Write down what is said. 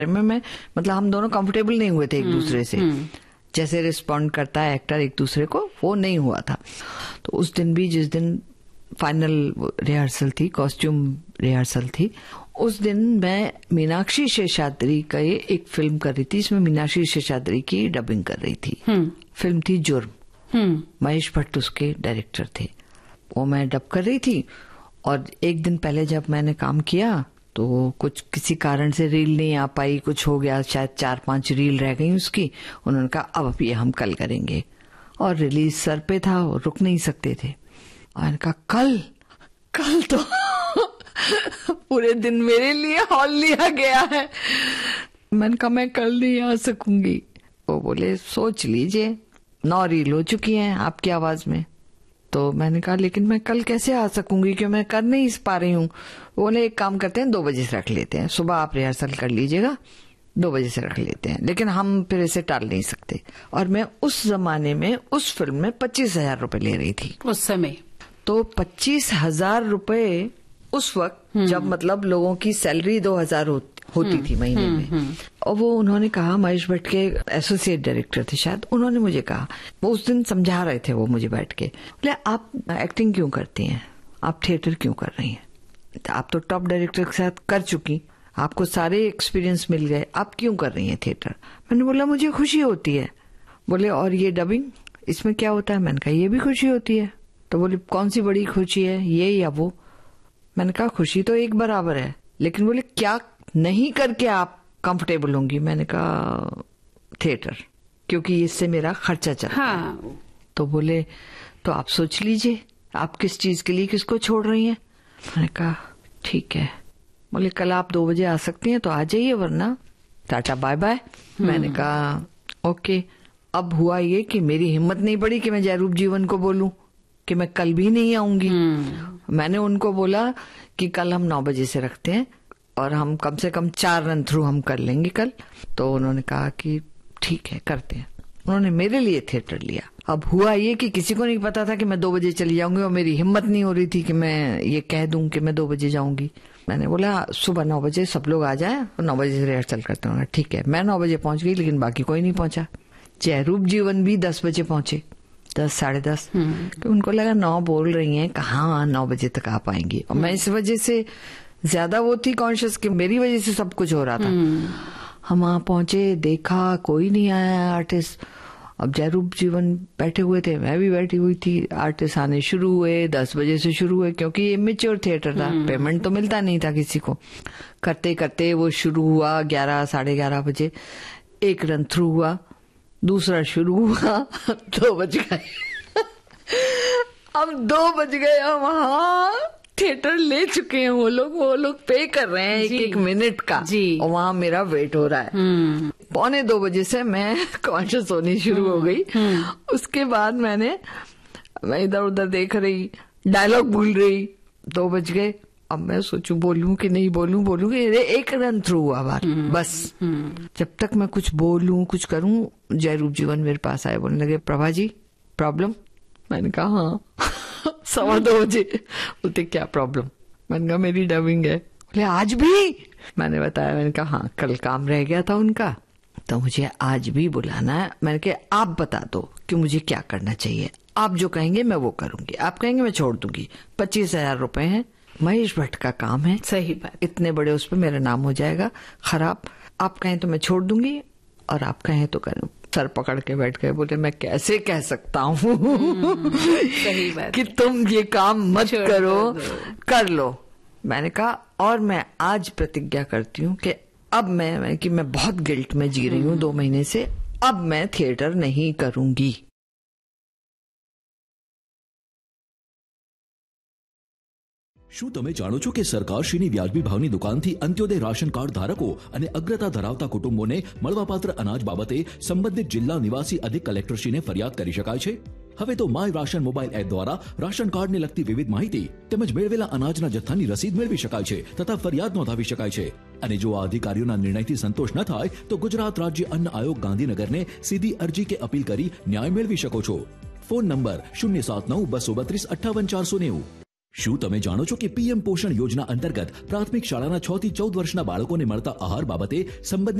में मैं मतलब हम दोनों कंफर्टेबल नहीं हुए थे एक दूसरे से। जैसे रिस्पॉन्ड करता है एक्टर एक दूसरे को, वो नहीं हुआ था। तो उस दिन भी, जिस दिन फाइनल रिहर्सल थी, कॉस्ट्यूम रिहर्सल थी, उस दिन मैं मीनाक्षी शेषाद्री का ये एक फिल्म कर रही थी, इसमें मीनाक्षी शेषाद्री की डबिंग कर रही थी। फिल्म थी जुर्म। महेश भट्ट उसके डायरेक्टर थे। वो मैं डब कर रही थी और एक दिन पहले जब मैंने काम किया तो कुछ किसी कारण से रील नहीं आ पाई, कुछ हो गया, शायद 4-5 रील रह गई उसकी। उन्होंने कहा अब ये हम कल करेंगे, और रिलीज सर पे था, रुक नहीं सकते थे। और मैंने कहा कल तो पूरे दिन मेरे लिए हॉल लिया गया है। मैंने कहा मैं कल नहीं आ सकूंगी। वो बोले सोच लीजिए, 9 रील हो चुकी हैं आपकी आवाज में। तो मैंने कहा लेकिन मैं कल कैसे आ सकूंगी, क्यों मैं कर नहीं पा रही हूँ। बोले एक काम करते हैं, 2 बजे से रख लेते हैं, सुबह आप रिहर्सल कर लीजिएगा, 2 बजे से रख लेते हैं, लेकिन हम फिर इसे टाल नहीं सकते। और मैं उस जमाने में उस फिल्म में 25,000 रुपए ले रही थी उस समय। तो 25,000 रुपए उस वक्त, जब मतलब लोगों की सैलरी 2,000 होती थी महीने में। और वो उन्होंने कहा, महेश भट्ट के एसोसिएट डायरेक्टर थे शायद, उन्होंने मुझे कहा, वो उस दिन समझा रहे थे वो मुझे बैठ के, बोले आप एक्टिंग क्यों करती हैं, आप थिएटर क्यों कर रही हैं, आप तो टॉप डायरेक्टर के साथ कर चुकी, आपको सारे एक्सपीरियंस मिल गए, आप क्यों कर रही हैं थिएटर। मैंने बोला मुझे खुशी होती है। बोले और ये डबिंग, इसमें क्या होता है। मैंने कहा ये भी खुशी होती है। तो बोले कौन सी बड़ी खुशी है, ये या वो। मैंने कहा खुशी तो एक बराबर है, लेकिन बोले क्या नहीं करके आप कंफर्टेबल होंगी। मैंने कहा थिएटर, क्योंकि इससे मेरा खर्चा चलता है। तो बोले तो आप सोच लीजिए आप किस चीज के लिए किसको छोड़ रही हैं। मैंने कहा ठीक है। बोले कल आप 2 बजे आ सकती हैं तो आ जाइए, वरना टाटा बाय बाय। मैंने कहा ओके। अब हुआ ये कि मेरी हिम्मत नहीं पड़ी कि मैं जयरूप जीवन को बोलूं कि मैं कल भी नहीं आऊंगी। मैंने उनको बोला कि कल हम 9 बजे से रखते हैं और हम कम से कम 4 रन थ्रू हम कर लेंगे कल। तो उन्होंने कहा कि ठीक है करते हैं। उन्होंने मेरे लिए थिएटर लिया। अब हुआ ये कि किसी को नहीं पता था कि मैं 2 बजे चली जाऊंगी, और मेरी हिम्मत नहीं हो रही थी कि मैं ये कह दूं कि मैं 2 बजे जाऊंगी। मैंने बोला सुबह 9 बजे सब लोग आ जाएं और 9 बजे से रिहर्सल करते हैं। ठीक है। मैं 9 बजे पहुंच गई, लेकिन बाकी कोई नहीं पहुंचा। जयरूप जीवन भी 10 बजे पहुंचे, 10 साढ़े 10। तो उनको लगा 9 बोल रही हैं, कहाँ 9 बजे तक आ पाएंगी। और मैं इस वजह से ज्यादा वो थी कॉन्शियस कि मेरी वजह से सब कुछ हो रहा था। हम वहां पहुंचे, देखा कोई नहीं आया आर्टिस्ट। अब जयरूप जीवन बैठे हुए थे, मैं भी बैठी हुई थी। आर्टिस्ट आने शुरू हुए, 10 बजे से शुरू हुए, क्योंकि ये मैच्योर थिएटर था, पेमेंट तो मिलता नहीं था किसी को। करते करते वो शुरू हुआ 11 साढ़े 11 बजे। 1 रन थ्रू हुआ, दूसरा शुरू हुआ, 2 बज गए। अब 2 बज गए, हम वहां थिएटर ले चुके हैं, वो लोग पे कर रहे हैं 1-1 मिनट का, और वहां मेरा वेट हो रहा है। 1:45 बजे से मैं कॉन्शियस होनी शुरू हो गई। उसके बाद मैं इधर उधर देख रही, डायलॉग भूल रही। 2 बज गए। अब मैं सोचूं बोलूं कि नहीं बोलूं कि 1 रन थ्रू हुआ बार बस। जब तक मैं कुछ बोलूं कुछ करूं, जयरूप जीवन मेरे पास आए, बोलने लगे प्रभा जी प्रॉब्लम। मैंने कहा हाँ। 2:15 बजे। बोलते क्या प्रॉब्लम। मैंने कहा मेरी डबिंग है। बोले आज भी। मैंने बताया, मैंने कहा हाँ कल काम रह गया था उनका, तो मुझे आज भी बुलाना है। मैंने कहा आप बता दो कि मुझे क्या करना चाहिए, आप जो कहेंगे मैं वो करूंगी, आप कहेंगे मैं छोड़ दूंगी। 25,000 रुपए हैं, महेश भट्ट का काम है, सही बात, इतने बड़े उस पर मेरा नाम हो जाएगा खराब। आप कहें तो मैं छोड़ दूंगी और आप कहें तो करूं। सर पकड़ के बैठ गए। बोले मैं कैसे कह सकता हूँ सही बात कि तुम ये काम मत करो, कर लो। मैंने कहा और मैं आज प्रतिज्ञा करती हूँ कि अब मैं बहुत गिल्ट में जी रही हूँ 2 महीने से, अब मैं थिएटर नहीं करूंगी। શું તમે જાણો છો કે સરકારશ્રીની વ્યાજબી ભાવની દુકાનથી અંત્યોદય રાશન કાર્ડ ધારકો અને અગ્રતા ધરાવતા કુટુંબોને મળવાપાત્ર અનાજ બાબતે સંબંધિત જિલ્લા નિવાસી અધિક કલેક્ટરશ્રીને ફરિયાદ કરી શકાય છે? હવે તો માય રાશન મોબાઈલ એપ દ્વારા રાશન કાર્ડને લગતી વિવિધ માહિતી તેમજ મેળવેલા અનાજના જથ્થાની રસીદ મેળવી શકાય છે તથા ફરિયાદ નોંધાવી શકાય છે। અને જો આ અધિકારીઓના નિર્ણયથી સંતોષ ન થાય તો ગુજરાત રાજ્ય અન્ન આયોગ ગાંધીનગરને સીધી અરજી કે અપીલ કરી ન્યાય મેળવી શકો છો। Phone number 079 232 58 490। શું તમે જાણો છો કે પીએમ પોષણ યોજના અંતર્ગત પ્રાથમિક શાળાના 6 થી 14 વર્ષના બાળકોને મળતા આહાર બાબતે સંબંધિત